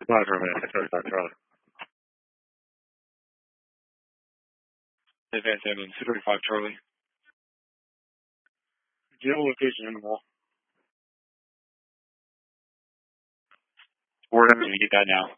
Quiet for a minute. 635 Charlie. Advance ambulance, 235 Charlie. Geolocation in the wall. Word, I'm going to get that now.